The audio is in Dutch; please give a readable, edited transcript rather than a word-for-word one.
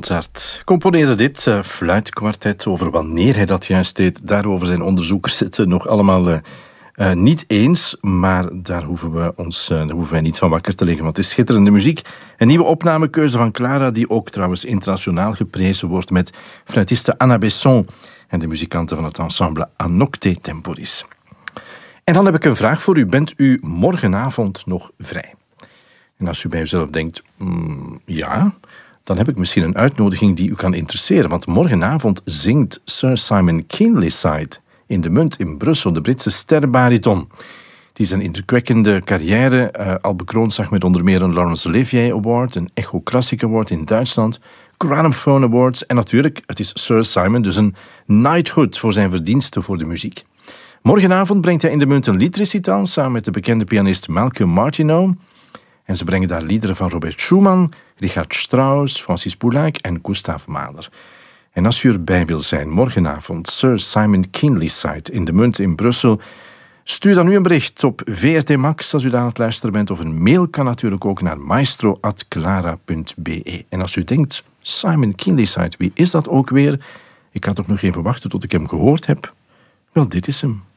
Mozart componeerde dit fluitkwartet. Over wanneer hij dat juist deed, daarover zijn onderzoekers het nog allemaal niet eens. Maar daar hoeven wij niet van wakker te liggen, want het is schitterende muziek. Een nieuwe opnamekeuze van Clara, die ook trouwens internationaal geprezen wordt met fluitiste Anna Besson en de muzikanten van het ensemble Anocte Temporis. En dan heb ik een vraag voor u. Bent u morgenavond nog vrij? En als u bij uzelf denkt, ja, dan heb ik misschien een uitnodiging die u kan interesseren. Want morgenavond zingt Sir Simon Keenlyside in de Munt in Brussel, de Britse sterrenbariton. Die zijn indrukwekkende carrière al bekroond zag met onder meer een Laurence Olivier Award, een Echo Classic Award in Duitsland, Gramophone Awards en natuurlijk, het is Sir Simon, dus een knighthood voor zijn verdiensten voor de muziek. Morgenavond brengt hij in de Munt een liedrecital samen met de bekende pianist Malcolm Martineau. En ze brengen daar liederen van Robert Schumann, Richard Strauss, Francis Poulenc en Gustav Mahler. En als u erbij wil zijn, morgenavond Sir Simon Keenlyside in de Munt in Brussel, stuur dan nu een bericht op VRT Max als u daar aan het luisteren bent. Of een mail kan natuurlijk ook naar maestro@clara.be. En als u denkt, Simon Keenlyside, wie is dat ook weer? Ik ga toch nog even wachten tot ik hem gehoord heb. Wel, dit is hem.